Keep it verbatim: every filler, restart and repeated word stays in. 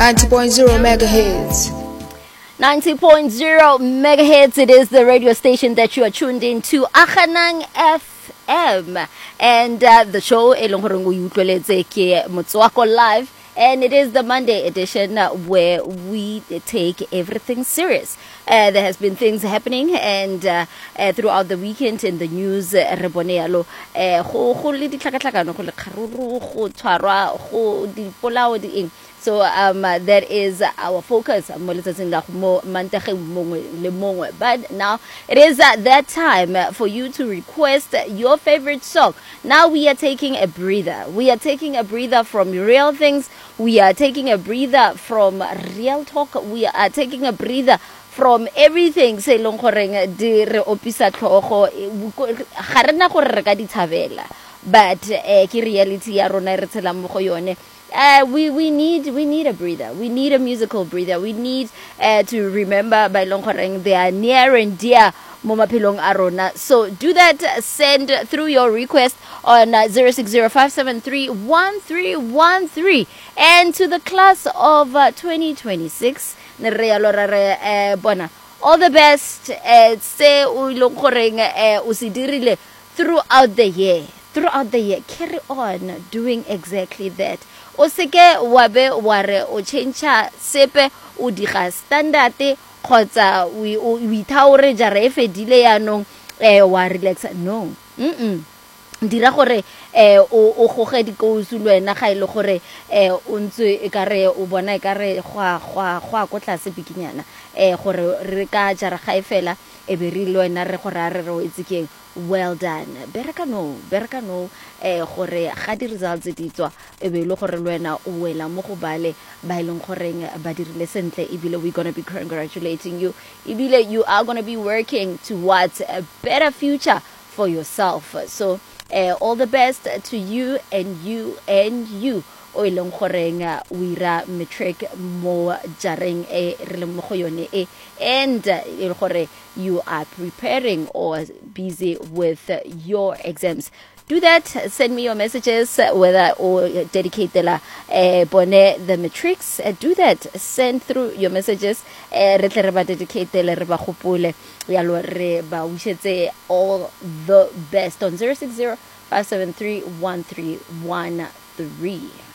ninety point zero megahertz. ninety point zero megahertz. It is the radio station that you are tuned into. Akhanang F M. And uh, the show, Elong Horungu Yutleleze ke Motswako Live. And it is the Monday edition uh, where we take everything serious. Uh, there has been things happening and uh, uh, throughout the weekend in the news. Rebonealo, so um, uh, that is our focus. But now it is uh, that time for you to request your favorite song. Now we are taking a breather. We are taking a breather from real things. We are taking a breather from real talk. We are taking a breather from everything. Say long goreng di re opisa tlhogo ga rena gore re ka di thabela, but ke reality ya rona re tshela mo go yone. Uh, we we need we need a breather. We need a musical breather. We need uh, to remember by long goreng they are near and dear mo maphelong a rona. So do that. Send through your request on uh, zero six zero five seven three one three one three. And to the class of uh, twenty twenty-six, all the best. Se ulong goreng usidirile throughout the year. Throughout the year, carry on doing exactly that. Oseke wabe ware o chencha sepe o diga standard kgotsa we we taure jara e fedile ya no eh wa relax no mm mm dira gore eh o o goge dikousu lwena ga ile gore eh o ntse e kare o bona e kare gwa gwa gwa go tlase bikinyana eh gore re ka jara ga e fela e be re lwena re gore a re re o itsekeng. Well done. Bereka no, bereka no eh gore ga di results di tswa e be le gore lwena o wela mo go bale ba ileng goreng ba dirile sentle ebile we going to be congratulating you. Ebile you are going to be working towards a better future for yourself. So uh, all the best to you and you and you. O ileng goreng we ra matric mo jareng e re mo go yone e and ile gore you are preparing or busy with your exams. Do that. Send me your messages whether or dedicate the eh bone the matrix. Uh, do that. Send through your messages. Eh re tle re ba dedicate le re ba gopole ya lo re ba wishetse all the best on zero six zero five seven three one three one three.